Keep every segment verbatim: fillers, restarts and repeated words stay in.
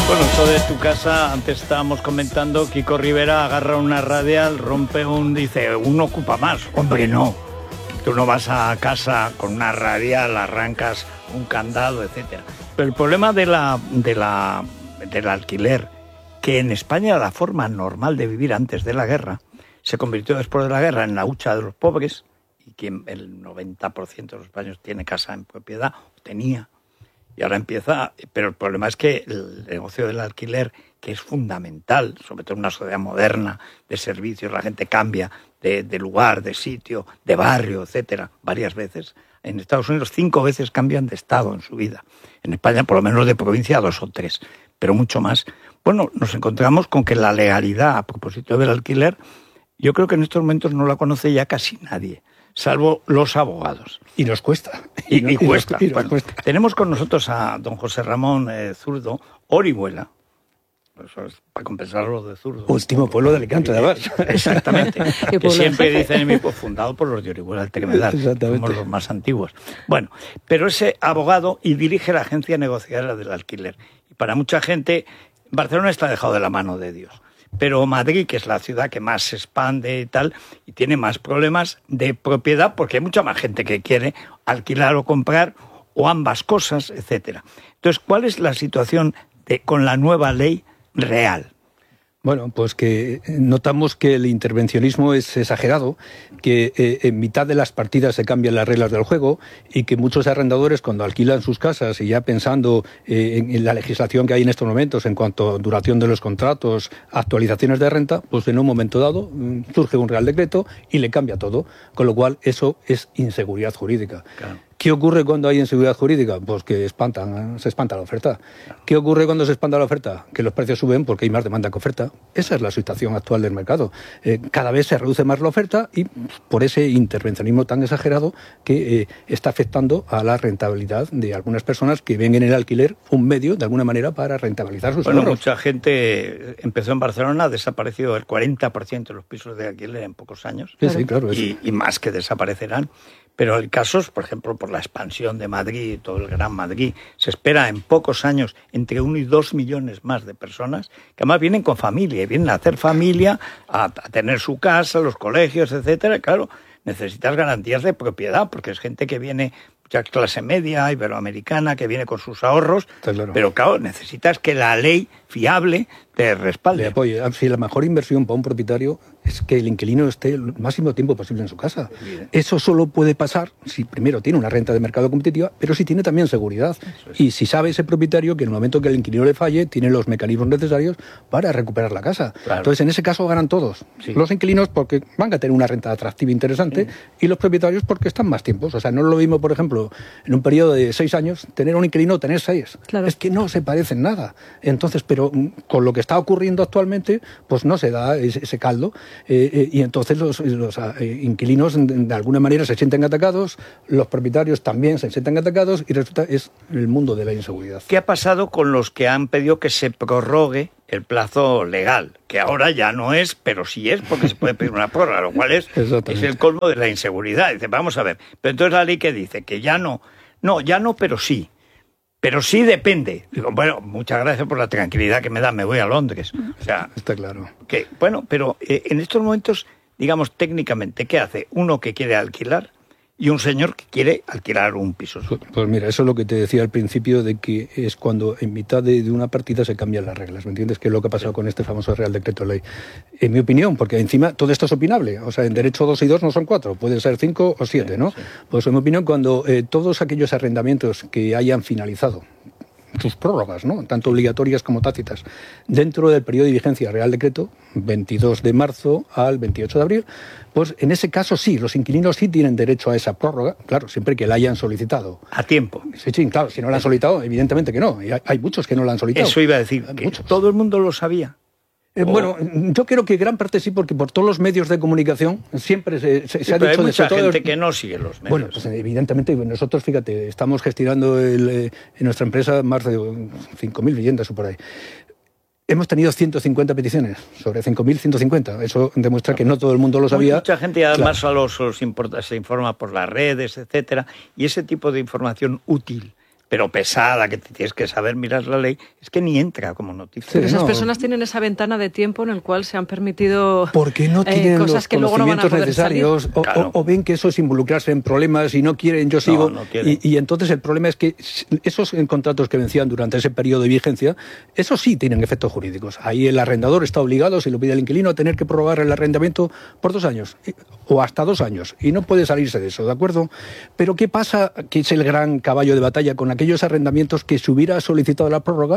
Bueno, eso de tu casa, antes estábamos comentando, Kiko Rivera agarra una radial, rompe un, dice, uno ocupa más. Hombre, no. Tú no vas a casa con una radial, arrancas un candado, etcétera. Pero el problema de la, de la, del alquiler, que en España era la forma normal de vivir antes de la guerra, se convirtió después de la guerra en la hucha de los pobres, y que el noventa por ciento de los españoles tiene casa en propiedad, o tenía. Y ahora empieza, pero el problema es que el negocio del alquiler, que es fundamental, sobre todo en una sociedad moderna de servicios, la gente cambia de, de lugar, de sitio, de barrio, etcétera, varias veces. En Estados Unidos cinco veces cambian de estado en su vida. En España por lo menos de provincia dos o tres, pero mucho más. Bueno, nos encontramos con que la legalidad a propósito del alquiler, yo creo que en estos momentos no la conoce ya casi nadie, salvo los abogados. Y nos cuesta. Y, y, no, y cuesta. Y nos, y nos bueno, cuesta. Tenemos con nosotros a don José Ramón eh, Zurdo, Orihuela. Eso es para compensar lo de Zurdo. Último pueblo de Alicante, además. Exactamente. Que siempre dicen en mi pueblo, fundado por los de Orihuela del Tremedal. Somos los más antiguos. Bueno, pero ese abogado y dirige la agencia negociadora del alquiler. Y para mucha gente, Barcelona está dejado de la mano de Dios. Pero Madrid, que es la ciudad que más se expande y tal, y tiene más problemas de propiedad, porque hay mucha más gente que quiere alquilar o comprar, o ambas cosas, etcétera. Entonces, ¿cuál es la situación de, con la nueva ley real? Bueno, pues que notamos que el intervencionismo es exagerado, que eh, en mitad de las partidas se cambian las reglas del juego y que muchos arrendadores cuando alquilan sus casas y ya pensando eh, en, en la legislación que hay en estos momentos en cuanto a duración de los contratos, actualizaciones de renta, pues en un momento dado surge un real decreto y le cambia todo, con lo cual eso es inseguridad jurídica. Claro. ¿Qué ocurre cuando hay inseguridad jurídica? Pues que espantan, se espanta la oferta. ¿Qué ocurre cuando se espanta la oferta? Que los precios suben porque hay más demanda que oferta. Esa es la situación actual del mercado. Eh, cada vez se reduce más la oferta y por ese intervencionismo tan exagerado que eh, está afectando a la rentabilidad de algunas personas que ven en el alquiler un medio, de alguna manera, para rentabilizar sus bueno, ahorros. Mucha gente empezó en Barcelona, ha desaparecido el cuarenta por ciento de los pisos de alquiler en pocos años. Sí, sí, claro. Y, y más que desaparecerán. Pero el caso es, por ejemplo, por la expansión de Madrid, todo el Gran Madrid, se espera en pocos años entre uno y dos millones más de personas que además vienen con familia, y vienen a hacer familia, a, a tener su casa, los colegios, etcétera. Claro, necesitas garantías de propiedad, porque es gente que viene, ya clase media, iberoamericana, que viene con sus ahorros, claro. Pero claro, necesitas que la ley fiable te respalde. Le apoye. Si la mejor inversión para un propietario es que el inquilino esté el máximo tiempo posible en su casa. Bien. Eso solo puede pasar si primero tiene una renta de mercado competitiva, pero si tiene también seguridad. Es. Y si sabe ese propietario que en el momento que el inquilino le falle, tiene los mecanismos necesarios para recuperar la casa. Claro. Entonces, en ese caso ganan todos. Sí. Los inquilinos porque van a tener una renta atractiva e interesante, sí. Y los propietarios porque están más tiempos. O sea, no es lo mismo, por ejemplo, en un periodo de seis años, tener un inquilino o tener seis. Claro. Es que no se parecen nada. Entonces, pero con lo que está ocurriendo actualmente, pues no se da ese, ese caldo. Eh, eh, y entonces los, los eh, inquilinos de alguna manera se sienten atacados, los propietarios también se sienten atacados y resulta es el mundo de la inseguridad. ¿Qué ha pasado con los que han pedido que se prorrogue el plazo legal? Que ahora ya no es, pero sí es, porque se puede pedir una prórroga, lo cual es, es el colmo de la inseguridad. Dice, vamos a ver, pero entonces la ley que dice que ya no, no, ya no, pero sí. Pero sí depende. Digo, bueno, muchas gracias por la tranquilidad que me da, me voy a Londres. O sea, está claro. Que, bueno, pero eh, en estos momentos, digamos, técnicamente, ¿qué hace uno que quiere alquilar y un señor que quiere alquilar un piso suyo? Pues, pues mira, eso es lo que te decía al principio, de que es cuando en mitad de, de una partida se cambian las reglas, ¿me entiendes? Que es lo que ha pasado sí. con este famoso Real Decreto Ley. En mi opinión, porque encima todo esto es opinable, o sea, en derecho dos y dos no son cuatro, pueden ser cinco o siete, sí, ¿no? Sí. Pues en mi opinión, cuando eh, todos aquellos arrendamientos que hayan finalizado sus prórrogas, ¿no? Tanto obligatorias como tácitas, dentro del periodo de vigencia Real Decreto, veintidós de marzo al veintiocho de abril, pues en ese caso sí, los inquilinos sí tienen derecho a esa prórroga, claro, siempre que la hayan solicitado. A tiempo. Sí, sí, claro, si no la han solicitado, evidentemente que no, y hay, hay muchos que no la han solicitado. Eso iba a decir, que muchos. Todo el mundo lo sabía. Eh, oh. Bueno, yo creo que gran parte sí, porque por todos los medios de comunicación siempre se, se, sí, se ha pero dicho... hay mucha de gente los... que no sigue los medios. Bueno, pues evidentemente nosotros, fíjate, estamos gestionando el, eh, en nuestra empresa más de cinco mil viviendas o por ahí. Hemos tenido ciento cincuenta peticiones, sobre cinco mil ciento cincuenta. Eso demuestra que no todo el mundo lo sabía. Mucha gente además claro. solo, solo se, importa, se informa por las redes, etcétera, y ese tipo de información útil, pero pesada, que tienes que saber mirar la ley, es que ni entra como noticia. Pero esas no. personas tienen esa ventana de tiempo en el cual se han permitido porque no tienen eh, cosas los que luego no van a poder necesarios o, claro. o, o ven que eso es involucrarse en problemas y no quieren, yo sigo. No, no quieren. y, y entonces el problema es que esos contratos que vencían durante ese periodo de vigencia, esos sí tienen efectos jurídicos. Ahí el arrendador está obligado, si lo pide el inquilino, a tener que prorrogar el arrendamiento por dos años o hasta dos años y no puede salirse de eso, ¿de acuerdo? Pero ¿qué pasa? Que es el gran caballo de batalla con aquellos arrendamientos que se hubiera solicitado la prórroga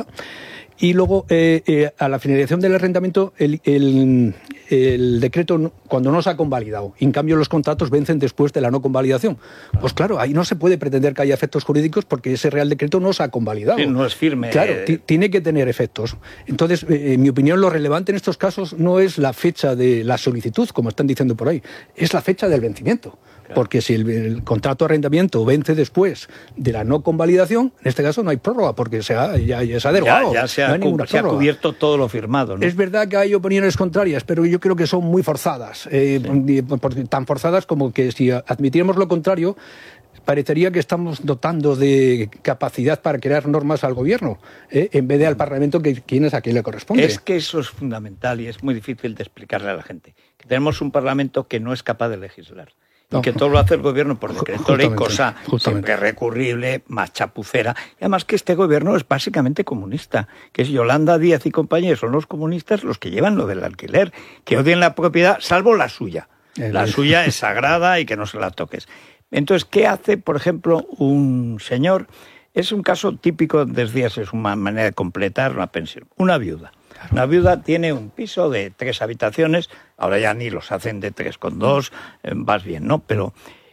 y luego eh, eh, a la finalización del arrendamiento el, el, el decreto cuando no se ha convalidado. En cambio los contratos vencen después de la no convalidación. Pues claro, ahí no se puede pretender que haya efectos jurídicos porque ese Real Decreto no se ha convalidado. Sí, no es firme. Claro, tiene que tener efectos. Entonces, eh, en mi opinión, lo relevante en estos casos no es la fecha de la solicitud, como están diciendo por ahí, es la fecha del vencimiento. Porque si el, el contrato de arrendamiento vence después de la no convalidación, en este caso no hay prórroga, porque se ha, ya, ya se ha derogado. Ya, ya se, ha, no hay ninguna se ha cubierto todo lo firmado, ¿no? Es verdad que hay opiniones contrarias, pero yo creo que son muy forzadas. Eh, sí. Tan forzadas como que si admitiéramos lo contrario, parecería que estamos dotando de capacidad para crear normas al gobierno, ¿eh? en vez de al Parlamento, que quien es a quien le corresponde. Es que eso es fundamental y es muy difícil de explicarle a la gente. Que tenemos un Parlamento que no es capaz de legislar. No. Y que todo lo hace el gobierno por decreto ley, cosa justamente. Siempre recurrible, más chapucera. Y además que este gobierno es básicamente comunista, que es Yolanda Díaz y compañeros, son los comunistas los que llevan lo del alquiler, que odian la propiedad, salvo la suya. El... La suya es sagrada y que no se la toques. Entonces, ¿qué hace, por ejemplo, un señor? Es un caso típico, decías, es una manera de completar una pensión. Una viuda. Claro. Una viuda tiene un piso de tres habitaciones, ahora ya ni los hacen de tres con dos, eh, vas bien, ¿no? Pero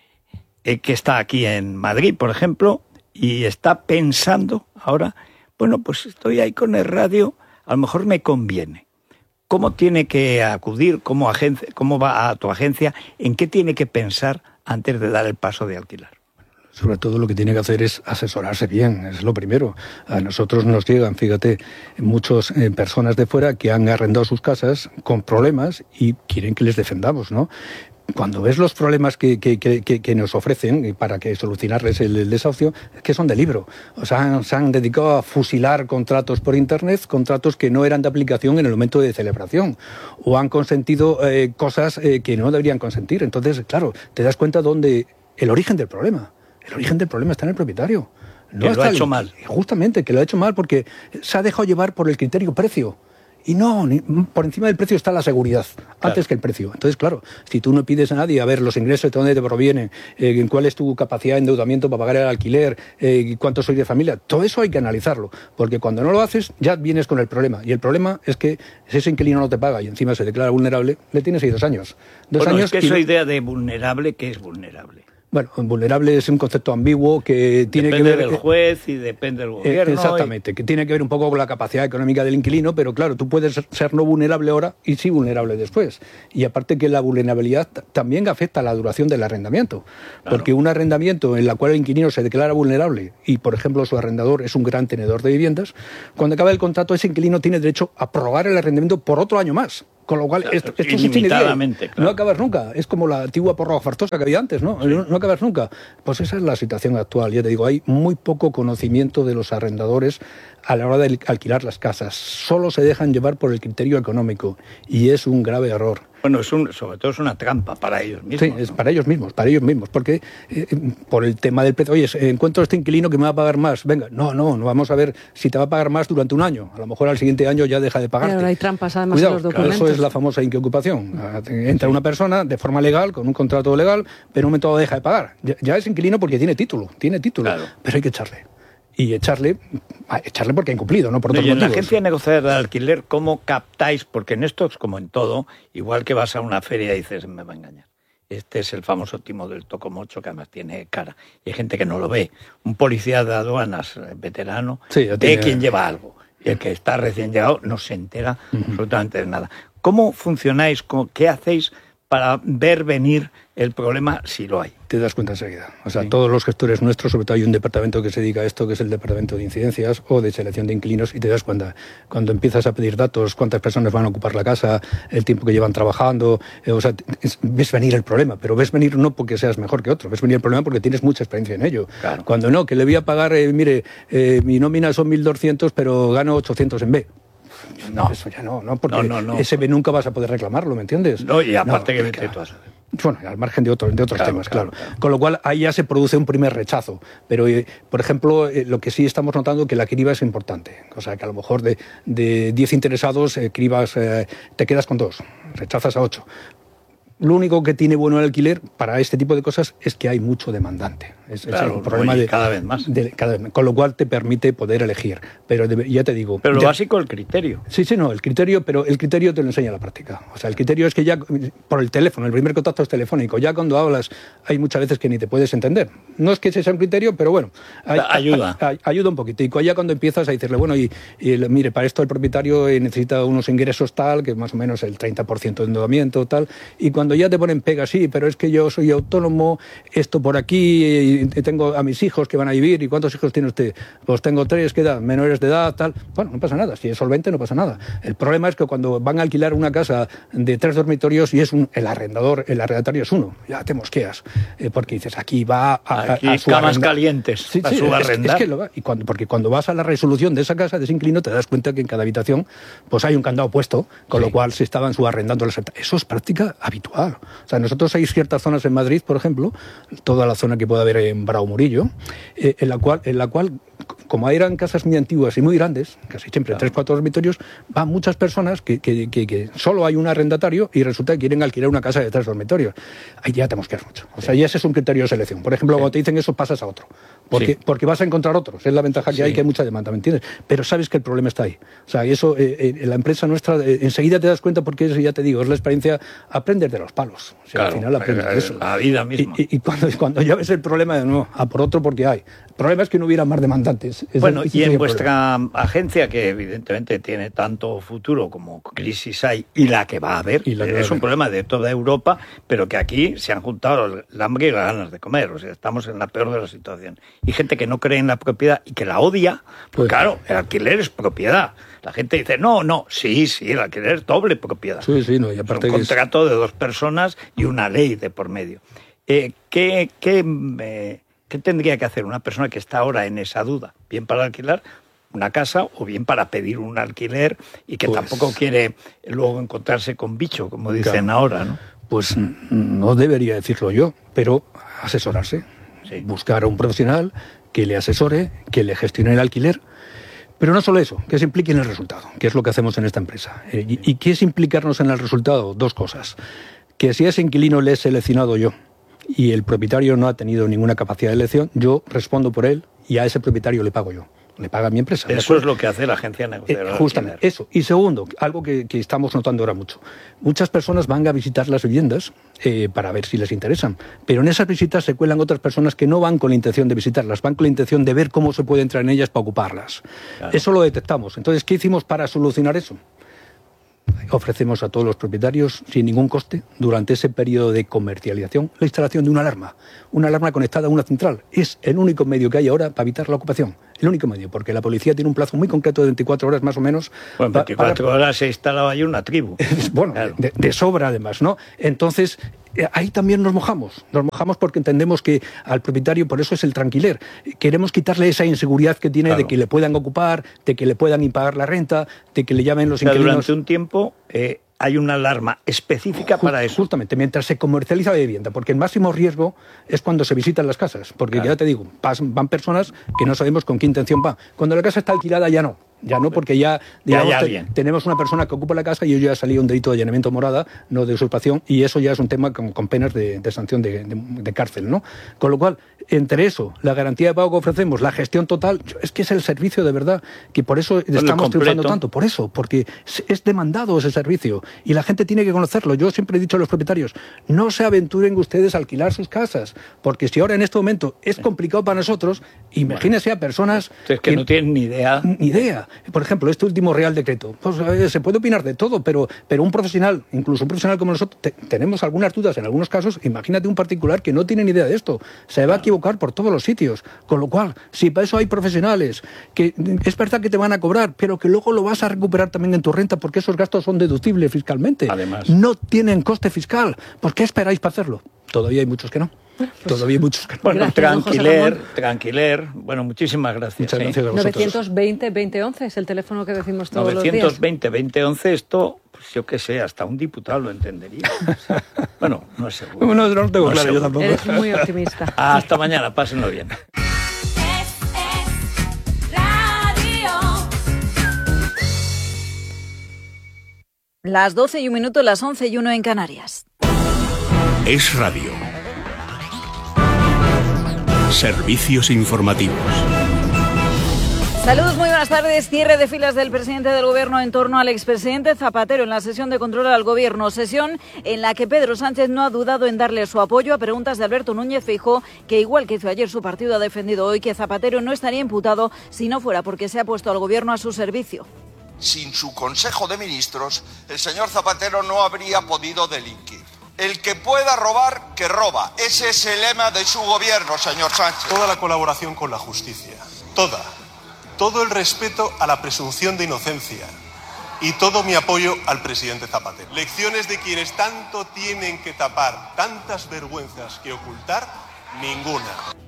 eh, que está aquí en Madrid, por ejemplo, y está pensando ahora, bueno, pues estoy ahí con el radio, a lo mejor me conviene. ¿Cómo tiene que acudir? ¿Cómo, agencia, cómo va a tu agencia? ¿En qué tiene que pensar antes de dar el paso de alquilar? Sobre todo lo que tiene que hacer es asesorarse bien, es lo primero. A nosotros nos llegan, fíjate, muchas eh, personas de fuera que han arrendado sus casas con problemas y quieren que les defendamos, ¿no? Cuando ves los problemas que, que, que, que nos ofrecen para que solucionarles el, el desahucio, es que son de libro. O sea, se han dedicado a fusilar contratos por Internet, contratos que no eran de aplicación en el momento de celebración, o han consentido eh, cosas eh, que no deberían consentir. Entonces, claro, te das cuenta dónde el origen del problema. El origen del problema está en el propietario. No que lo ha hecho el, mal. Justamente, que lo ha hecho mal porque se ha dejado llevar por el criterio precio. Y no, ni, por encima del precio está la seguridad, claro. antes que el precio. Entonces, claro, si tú no pides a nadie a ver los ingresos, de dónde te provienen, eh, cuál es tu capacidad de endeudamiento para pagar el alquiler, eh, cuánto soy de familia, todo eso hay que analizarlo. Porque cuando no lo haces, ya vienes con el problema. Y el problema es que si ese inquilino no te paga y encima se declara vulnerable, le tienes ahí dos años. Dos bueno, años es que esa y... idea de vulnerable, ¿qué es vulnerable? Bueno, vulnerable es un concepto ambiguo que tiene depende que ver... Depende del juez y depende del gobierno. Exactamente, y... que tiene que ver un poco con la capacidad económica del inquilino, pero claro, tú puedes ser no vulnerable ahora y sí vulnerable después. Y aparte que la vulnerabilidad también afecta a la duración del arrendamiento. Claro. Porque un arrendamiento en el cual el inquilino se declara vulnerable y, por ejemplo, su arrendador es un gran tenedor de viviendas, cuando acaba el contrato ese inquilino tiene derecho a prorrogar el arrendamiento por otro año más. Con lo cual, claro, esto, esto se tiene claro. No acabas nunca. Es como la antigua prórroga forzosa que había antes, ¿no? Sí. No, no acabas nunca. Pues esa es la situación actual. Ya te digo, hay muy poco conocimiento de los arrendadores a la hora de alquilar las casas. Solo se dejan llevar por el criterio económico y es un grave error. Bueno, es un, sobre todo es una trampa para ellos mismos. Sí, ¿no? es para ellos mismos, para ellos mismos, porque eh, por el tema del precio, oye, encuentro este inquilino que me va a pagar más, venga, no, no, no vamos a ver si te va a pagar más durante un año, a lo mejor al siguiente año ya deja de pagarte. Pero hay trampas además Cuidado, en los documentos. Eso es la famosa inquiocupación. Entra una persona de forma legal, con un contrato legal, pero en un momento deja de pagar. Ya, ya es inquilino porque tiene título, tiene título, claro. Pero hay que echarle. Y echarle, echarle porque ha incumplido, no por otros no, y en motivos. La agencia negociadora de alquiler, ¿cómo captáis? Porque en esto es como en todo, igual que vas a una feria y dices, me va a engañar. Este es el famoso timo del tocomocho, que además tiene cara. Y hay gente que no lo ve. Un policía de aduanas veterano sí, ve tiene... quién lleva algo. Y el que está recién llegado no se entera uh-huh. absolutamente de nada. ¿Cómo funcionáis? ¿Qué hacéis para ver venir el problema si lo hay. Te das cuenta enseguida. O sea, sí. Todos los gestores nuestros, sobre todo hay un departamento que se dedica a esto, que es el departamento de incidencias o de selección de inquilinos, y te das cuenta, cuando empiezas a pedir datos, cuántas personas van a ocupar la casa, el tiempo que llevan trabajando, eh, o sea, es, ves venir el problema, pero ves venir no porque seas mejor que otro, ves venir el problema porque tienes mucha experiencia en ello. Claro. Cuando no, que le voy a pagar, eh, mire, eh, mi nómina son mil doscientos, pero gano ochocientos en B. No, eso ya no, no porque no, no, no. ese B nunca vas a poder reclamarlo, ¿me entiendes? No, y aparte no, que vete tú a saber. Bueno, al margen de, otro, de otros claro, temas, claro, claro. claro. Con lo cual, ahí ya se produce un primer rechazo. Pero, eh, por ejemplo, eh, lo que sí estamos notando es que la criba es importante. O sea, que a lo mejor de, de diez interesados, eh, cribas, eh, te quedas con dos, rechazas a ocho. Lo único que tiene bueno el alquiler para este tipo de cosas es que hay mucho demandante. Es, claro, es el problema de cada vez más. De, cada vez, con lo cual te permite poder elegir. Pero de, ya te digo. Pero lo ya, básico el criterio. Sí, sí, no, el criterio, pero el criterio te lo enseña la práctica. O sea, el criterio es que ya por el teléfono, el primer contacto es telefónico. Ya cuando hablas hay muchas veces que ni te puedes entender. No es que ese sea un criterio, pero bueno, hay, ayuda. Hay, hay, ayuda un poquito. Y ya cuando empiezas a decirle, bueno, y, y mire, para esto el propietario necesita unos ingresos tal, que más o menos el treinta por ciento de endeudamiento tal, y cuando ya te ponen pegas, sí, pero es que yo soy autónomo, esto por aquí, y tengo a mis hijos que van a vivir, ¿y cuántos hijos tiene usted? Pues tengo tres, ¿qué edad? Menores de edad, tal. Bueno, no pasa nada, si es solvente no pasa nada. El problema es que cuando van a alquilar una casa de tres dormitorios y es un, el arrendador, el arrendatario es uno, ya te mosqueas, eh, porque dices, aquí va a, aquí a, a su camas arrenda. calientes, sí, a sí, su es, arrendar. Es que lo va. Y cuando, porque cuando vas a la resolución de esa casa, de ese inquilino, te das cuenta que en cada habitación pues hay un candado puesto, con sí. lo cual se estaban subarrendando las. Eso es práctica habitual. O sea, nosotros hay ciertas zonas en Madrid, por ejemplo, toda la zona que puede haber en Bravo Murillo, eh, en la cual, en la cual, como eran casas muy antiguas y muy grandes, casi siempre claro. tres, cuatro dormitorios, van muchas personas que, que, que, que solo hay un arrendatario y resulta que quieren alquilar una casa de tres dormitorios. Ahí ya te mosqueas mucho. O sea, sí. ya ese es un criterio de selección. Por ejemplo, sí. cuando te dicen eso, pasas a otro. Porque, sí. porque vas a encontrar otros. Es la ventaja que sí. hay, que hay mucha demanda, ¿me entiendes? Pero sabes que el problema está ahí. O sea, y eso, eh, eh, la empresa nuestra, eh, enseguida te das cuenta porque eso, ya te digo, es la experiencia, aprendes de los palos. O sea, claro, al final aprendes de eso. La vida misma. Y, y, y cuando, cuando ya ves el problema, de no, a por otro porque hay. El problema es que no hubiera más demandantes. Es bueno, el, y en vuestra problema. agencia, que evidentemente tiene tanto futuro como crisis hay, y la que va a haber, y la es un problema de toda Europa, pero que aquí se han juntado el hambre y las ganas de comer. O sea, estamos en la peor de las situaciones. Y gente que no cree en la propiedad y que la odia, pues, pues claro, el alquiler es propiedad. La gente dice, no, no, sí, sí, el alquiler es doble propiedad. Sí, sí, no, y aparte es un que contrato es... de dos personas y una ley de por medio. Eh, ¿qué, qué, eh, ¿Qué tendría que hacer una persona que está ahora en esa duda? Bien para alquilar una casa o bien para pedir un alquiler y que pues... tampoco quiere luego encontrarse con bicho, como dicen claro. ahora, ¿no? Pues no debería decirlo yo, pero asesorarse. Sí. Buscar a un profesional que le asesore, que le gestione el alquiler. Pero no solo eso, que se implique en el resultado, que es lo que hacemos en esta empresa. Eh, y, ¿Y qué es implicarnos en el resultado? Dos cosas. Que si a ese inquilino le he seleccionado yo y el propietario no ha tenido ninguna capacidad de elección, yo respondo por él y a ese propietario le pago yo. Le paga mi empresa. Eso es lo que hace la agencia negociadora. Eh, justamente, eso. Y segundo, algo que, que estamos notando ahora mucho. Muchas personas van a visitar las viviendas eh, para ver si les interesan, pero en esas visitas se cuelan otras personas que no van con la intención de visitarlas, van con la intención de ver cómo se puede entrar en ellas para ocuparlas. Claro. Eso lo detectamos. Entonces, ¿qué hicimos para solucionar eso? Ofrecemos a todos los propietarios, sin ningún coste, durante ese periodo de comercialización, la instalación de una alarma. Una alarma conectada a una central. Es el único medio que hay ahora para evitar la ocupación. El único medio, porque la policía tiene un plazo muy concreto de veinticuatro horas más o menos. Bueno, veinticuatro para... horas se instalaba ahí una tribu. Bueno, claro. de, de sobra además, ¿no? Entonces, ahí también nos mojamos. Nos mojamos porque entendemos que al propietario, por eso es el tranquiler, queremos quitarle esa inseguridad que tiene claro. de que le puedan ocupar, de que le puedan impagar la renta, de que le llamen los o sea, inquilinos. Durante un tiempo... Eh... hay una alarma específica Just, para eso. Justamente, mientras se comercializa la vivienda, porque el máximo riesgo es cuando se visitan las casas, porque claro. ya te digo, van personas que no sabemos con qué intención van. Cuando la casa está alquilada ya no, ya no, porque ya, digamos, ya te, tenemos una persona que ocupa la casa y hoy ya salió un delito de allanamiento morada, no de usurpación, y eso ya es un tema con, con penas de, de sanción de, de, de cárcel, ¿no? Con lo cual, entre eso, la garantía de pago que ofrecemos, la gestión total, es que es el servicio de verdad, que por eso bueno, estamos triunfando tanto, por eso, porque es demandado ese servicio, y la gente tiene que conocerlo. Yo siempre he dicho a los propietarios, no se aventuren ustedes a alquilar sus casas, porque si ahora en este momento es complicado para nosotros, imagínense a personas es que, que no tienen ni idea. Ni idea. Ahora, por ejemplo, este último Real Decreto, pues eh, se puede opinar de todo, pero, pero un profesional, incluso un profesional como nosotros, te, tenemos algunas dudas en algunos casos. Imagínate un particular que no tiene ni idea de esto, se va a equivocar por todos los sitios, con lo cual, si para eso hay profesionales, que es verdad que te van a cobrar, pero que luego lo vas a recuperar también en tu renta, porque esos gastos son deducibles fiscalmente. Además, no tienen coste fiscal. ¿Por qué esperáis para hacerlo? Todavía hay muchos que no. Pues, Todavía hay muchos que no. Bueno, gracias, tranquiler, tranquiler. Bueno, muchísimas gracias. Muchas gracias, ¿eh? A vosotros. novecientos veinte veinte once es el teléfono que decimos todos novecientos veinte los días. veinte once, esto, pues yo qué sé, hasta un diputado lo entendería. Bueno, no es seguro. No, no lo tengo no claro, yo tampoco. Eres muy optimista. Hasta mañana, pásenlo bien. Las doce y un minuto, las once y uno en Canarias. Es Radio. Servicios informativos. Saludos, muy buenas tardes. Cierre de filas del presidente del Gobierno en torno al expresidente Zapatero en la sesión de control al Gobierno. Sesión en la que Pedro Sánchez no ha dudado en darle su apoyo a preguntas de Alberto Núñez Feijóo, que igual que hizo ayer su partido ha defendido hoy que Zapatero no estaría imputado si no fuera porque se ha puesto al Gobierno a su servicio. Sin su Consejo de Ministros, el señor Zapatero no habría podido delinquir. El que pueda robar, que roba. Ese es el lema de su gobierno, señor Sánchez. Toda la colaboración con la justicia, toda, todo el respeto a la presunción de inocencia y todo mi apoyo al presidente Zapatero. Lecciones de quienes tanto tienen que tapar, tantas vergüenzas que ocultar, ninguna.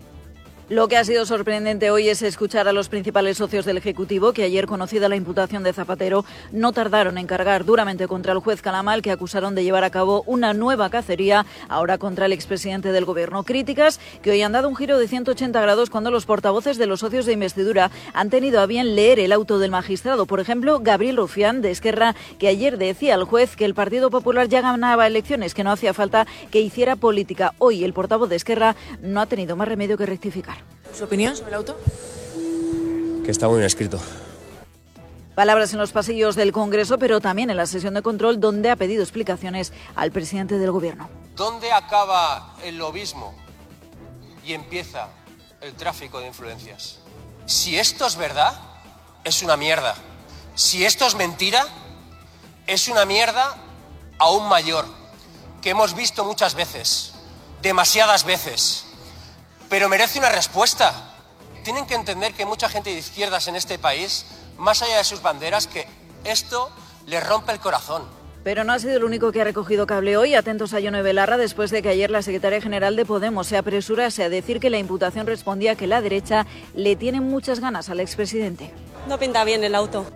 Lo que ha sido sorprendente hoy es escuchar a los principales socios del Ejecutivo que ayer, conocida la imputación de Zapatero, no tardaron en cargar duramente contra el juez Calamal, que acusaron de llevar a cabo una nueva cacería ahora contra el expresidente del Gobierno. Críticas que hoy han dado un giro de ciento ochenta grados cuando los portavoces de los socios de investidura han tenido a bien leer el auto del magistrado. Por ejemplo, Gabriel Rufián, de Esquerra, que ayer decía al juez que el Partido Popular ya ganaba elecciones, que no hacía falta que hiciera política. Hoy el portavoz de Esquerra no ha tenido más remedio que rectificar. ¿Su opinión sobre el auto? Que está muy bien escrito. Palabras en los pasillos del Congreso, pero también en la sesión de control, donde ha pedido explicaciones al presidente del Gobierno. ¿Dónde acaba el lobismo y empieza el tráfico de influencias? Si esto es verdad, es una mierda. Si esto es mentira, es una mierda aún mayor, que hemos visto muchas veces, demasiadas veces. Pero merece una respuesta. Tienen que entender que hay mucha gente de izquierdas en este país, más allá de sus banderas, que esto les rompe el corazón. Pero no ha sido el único que ha recogido cable hoy. Atentos a Ione Belarra, después de que ayer la secretaria general de Podemos se apresurase a decir que la imputación respondía a que la derecha le tiene muchas ganas al expresidente. No pinta bien el auto.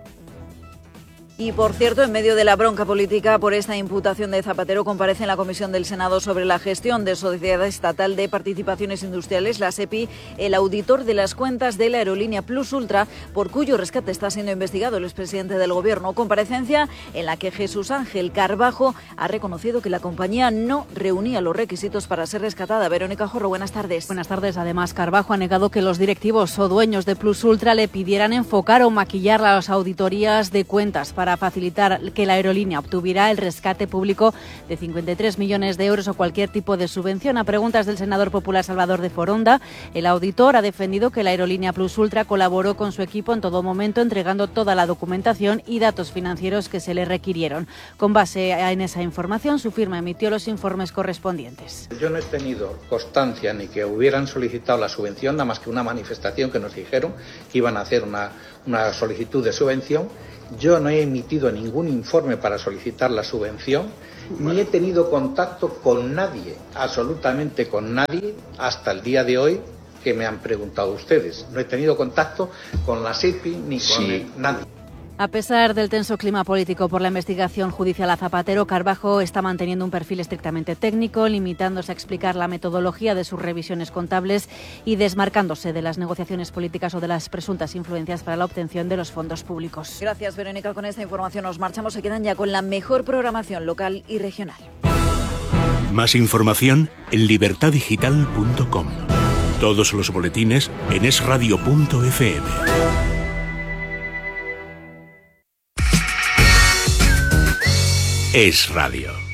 Y, por cierto, en medio de la bronca política por esta imputación de Zapatero, comparece en la Comisión del Senado sobre la gestión de Sociedad Estatal de Participaciones Industriales, la SEPI, el auditor de las cuentas de la aerolínea Plus Ultra, por cuyo rescate está siendo investigado el expresidente del Gobierno. Comparecencia en la que Jesús Ángel Carbajo ha reconocido que la compañía no reunía los requisitos para ser rescatada. Verónica Jorro, buenas tardes. Buenas tardes. Además, Carbajo ha negado que los directivos o dueños de Plus Ultra le pidieran enfocar o maquillar las auditorías de cuentas para facilitar que la aerolínea obtuviera el rescate público de cincuenta y tres millones de euros o cualquier tipo de subvención. A preguntas del senador popular Salvador de Foronda, el auditor ha defendido que la aerolínea Plus Ultra colaboró con su equipo en todo momento, entregando toda la documentación y datos financieros que se le requirieron. Con base en esa información, su firma emitió los informes correspondientes. Yo no he tenido constancia ni que hubieran solicitado la subvención, nada más que una manifestación que nos dijeron que iban a hacer una, una solicitud de subvención. Yo no he emitido ningún informe para solicitar la subvención, ni he tenido contacto con nadie, absolutamente con nadie, hasta el día de hoy que me han preguntado ustedes. No he tenido contacto con la SEPI ni con sí. nadie. A pesar del tenso clima político por la investigación judicial a Zapatero, Carbajo está manteniendo un perfil estrictamente técnico, limitándose a explicar la metodología de sus revisiones contables y desmarcándose de las negociaciones políticas o de las presuntas influencias para la obtención de los fondos públicos. Gracias, Verónica. Con esta información nos marchamos. Se quedan ya con la mejor programación local y regional. Más información en libertad digital punto com. Todos los boletines en es radio punto efe eme. Es Radio.